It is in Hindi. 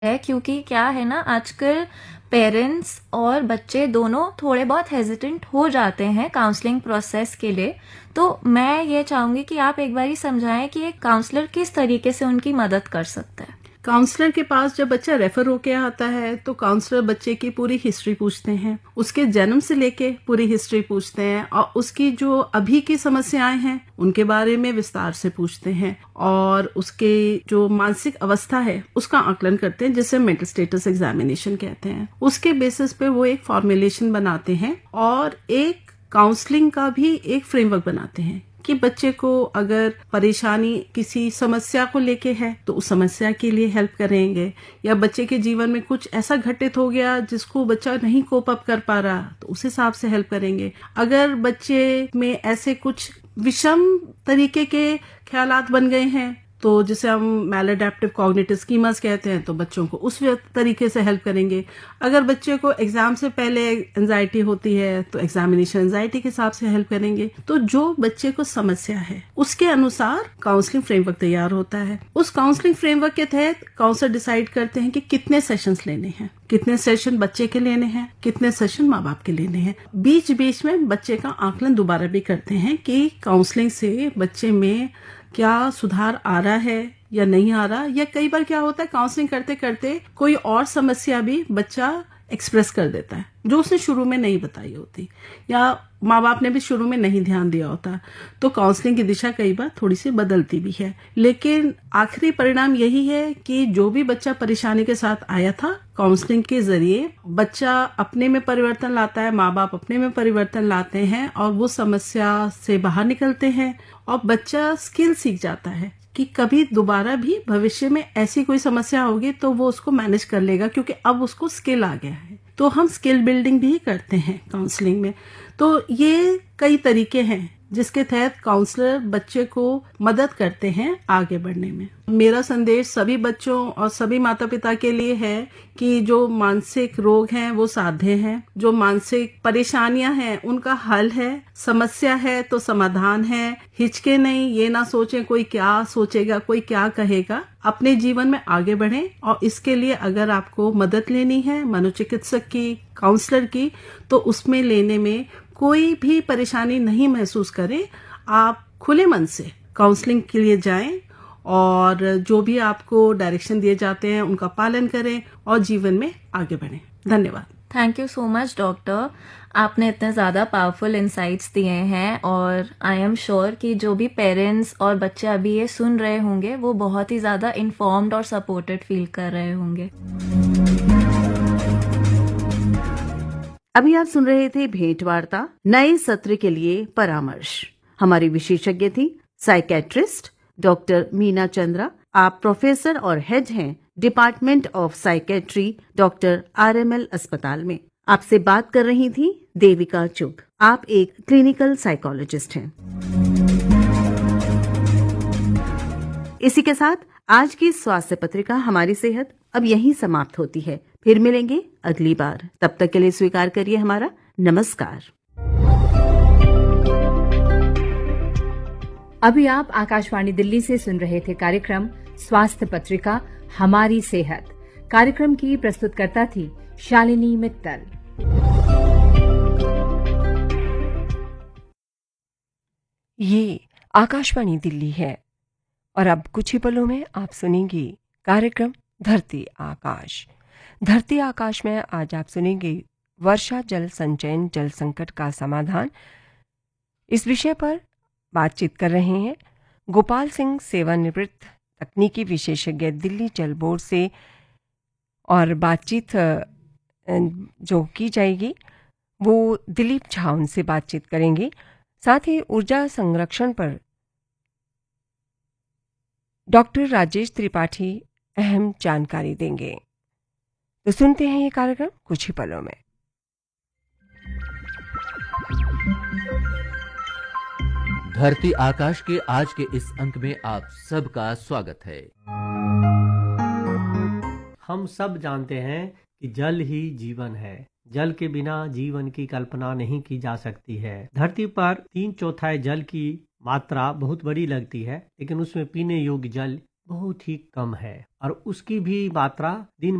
है, क्योंकि क्या है ना, आजकल पेरेंट्स और बच्चे दोनों थोड़े बहुत हेजिटेंट हो जाते हैं काउंसलिंग प्रोसेस के लिए। तो मैं ये चाहूंगी कि आप एक बार समझाएं कि एक काउंसलर किस तरीके से उनकी मदद कर सकता है। काउंसलर के पास जब बच्चा रेफर होके आता है तो काउंसलर बच्चे की पूरी हिस्ट्री पूछते हैं, उसके जन्म से लेके पूरी हिस्ट्री पूछते हैं और उसकी जो अभी की समस्याएं हैं उनके बारे में विस्तार से पूछते हैं और उसके जो मानसिक अवस्था है उसका आकलन करते हैं, जिसे मेंटल स्टेटस एग्जामिनेशन कहते हैं। उसके बेसिस पे वो एक फॉर्मुलेशन बनाते हैं और एक काउंसलिंग का भी एक फ्रेमवर्क बनाते हैं कि बच्चे को अगर परेशानी किसी समस्या को लेके है तो उस समस्या के लिए हेल्प करेंगे, या बच्चे के जीवन में कुछ ऐसा घटित हो गया जिसको बच्चा नहीं कोप अप कर पा रहा तो उस हिसाब से हेल्प करेंगे। अगर बच्चे में ऐसे कुछ विषम तरीके के ख्यालात बन गए हैं तो जिसे हम मैलअडैप्टिव कॉग्निटिव स्कीमास कहते हैं, तो बच्चों को उस तरीके से हेल्प करेंगे। अगर बच्चे को एग्जाम से पहले एंजाइटी होती है तो एग्जामिनेशन एंजाइटी के हिसाब से हेल्प करेंगे। तो जो बच्चे को समस्या है उसके अनुसार काउंसलिंग फ्रेमवर्क तैयार होता है। उस काउंसलिंग फ्रेमवर्क के तहत काउंसलर डिसाइड करते हैं कि कितने सेशंस लेने हैं, कितने सेशन बच्चे के लेने हैं, कितने सेशन माँ बाप के लेने हैं। बीच बीच में बच्चे का आकलन दोबारा भी करते हैं कि काउंसलिंग से बच्चे में क्या सुधार आ रहा है या नहीं आ रहा, या कई बार क्या होता है काउंसलिंग करते करते कोई और समस्या भी बच्चा एक्सप्रेस कर देता है जो उसने शुरू में नहीं बताई होती या माँ बाप ने भी शुरू में नहीं ध्यान दिया होता। तो काउंसलिंग की दिशा कई बार थोड़ी सी बदलती भी है, लेकिन आखिरी परिणाम यही है कि जो भी बच्चा परेशानी के साथ आया था, काउंसलिंग के जरिए बच्चा अपने में परिवर्तन लाता है, माँ बाप अपने में परिवर्तन लाते हैं और वो समस्या से बाहर निकलते हैं और बच्चा स्किल सीख जाता है कि कभी दोबारा भी भविष्य में ऐसी कोई समस्या होगी तो वो उसको मैनेज कर लेगा, क्योंकि अब उसको स्किल आ गया है। तो हम स्किल बिल्डिंग भी करते हैं काउंसलिंग में। तो ये कई तरीके हैं जिसके तहत काउंसलर बच्चे को मदद करते हैं आगे बढ़ने में। मेरा संदेश सभी बच्चों और सभी माता पिता के लिए है कि जो मानसिक रोग हैं वो साध्य हैं, जो मानसिक परेशानियां हैं उनका हल है, समस्या है तो समाधान है। हिचके नहीं, ये ना सोचें कोई क्या सोचेगा, कोई क्या कहेगा। अपने जीवन में आगे बढ़ें और इसके लिए अगर आपको मदद लेनी है मनोचिकित्सक की, काउंसलर की, तो उसमें लेने में कोई भी परेशानी नहीं महसूस करें। आप खुले मन से काउंसलिंग के लिए जाएं और जो भी आपको डायरेक्शन दिए जाते हैं उनका पालन करें और जीवन में आगे बढ़ें। धन्यवाद। Thank you so much doctor, आपने इतने ज़्यादा पावरफुल इंसाइट्स दिए हैं और आई एम श्योर कि जो भी पेरेंट्स और बच्चे अभी ये सुन रहे होंगे वो बहुत ही ज़्यादा इन्फॉर्म्ड और सपोर्टेड फील कर रहे होंगे। अभी आप सुन रहे थे भेंट वार्ता, नए सत्र के लिए परामर्श। हमारी विशेषज्ञ थी साइकेट्रिस्ट डॉक्टर मीना चंद्रा। आप प्रोफेसर और हेड हैं department of psychiatry doctor RML अस्पताल में। आपसे बात कर रही थी देविका चुग। आप एक क्लिनिकल साइकोलॉजिस्ट हैं। इसी के साथ आज की स्वास्थ्य पत्रिका हमारी सेहत अब यहीं समाप्त होती है। फिर मिलेंगे अगली बार। तब तक के लिए स्वीकार करिए हमारा नमस्कार। अभी आप आकाशवाणी दिल्ली से सुन रहे थे कार्यक्रम स्वास्थ्य पत्रिका हमारी सेहत। कार्यक्रम की प्रस्तुतकर्ता थी शालिनी मित्तल। ये आकाशवाणी दिल्ली है और अब कुछ ही पलों में आप सुनेंगे कार्यक्रम धरती आकाश। धरती आकाश में आज आप सुनेंगे वर्षा जल संचयन, जल संकट का समाधान। इस विषय पर बातचीत कर रहे हैं गोपाल सिंह, सेवानिवृत्त तकनीकी विशेषज्ञ, दिल्ली जल बोर्ड से। और बातचीत जो की जाएगी वो दिलीप झा उनसे बातचीत करेंगे। साथ ही ऊर्जा संरक्षण पर डॉक्टर राजेश त्रिपाठी अहम जानकारी देंगे। तो सुनते हैं ये कार्यक्रम कुछ ही पलों में। धरती आकाश के आज के इस अंक में आप सबका स्वागत है। हम सब जानते हैं कि जल ही जीवन है। जल के बिना जीवन की कल्पना नहीं की जा सकती है। धरती पर 3/4 जल की मात्रा बहुत बड़ी लगती है, लेकिन उसमें पीने योग्य जल बहुत ही कम है और उसकी भी मात्रा दिन